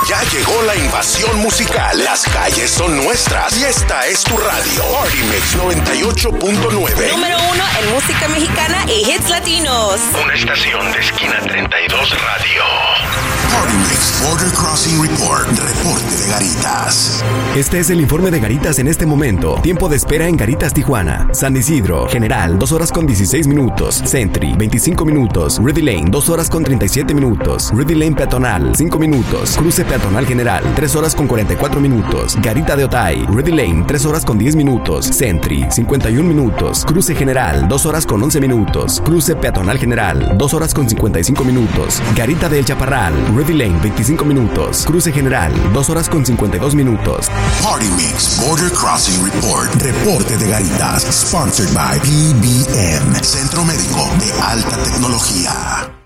Ya llegó la invasión musical. Las calles son nuestras y esta es tu radio. Party Mix 98.9. Número 1 en música mexicana y hits latinos. Una estación de esquina 32 radio. Party Mix Border Crossing Report. Reporte de Garitas. Este es el informe de Garitas en este momento. Tiempo de espera en Garitas, Tijuana. San Isidro, General, 2 horas con 16 minutos. Sentry, 25 minutos. Rudy Lane, 2 horas con 37 minutos. Rudy Lane Peatonal, 5 minutos. Cruce Peatonal General, 3 horas con 44 minutos. Garita de Otay, Rudy Lane, 3 horas con 10 minutos. Sentry, 51 minutos. Cruce General, 2 horas con 11 minutos. Cruce Peatonal General, 2 horas con 55 minutos. Garita del Chaparral, Rudy Lane, 25 minutos. Cruce General, 2 horas con 52 minutos. Party Mix Border Crossing Report. Reporte de Garitas. Sponsored by PBM, Centro Médico de Alta Tecnología.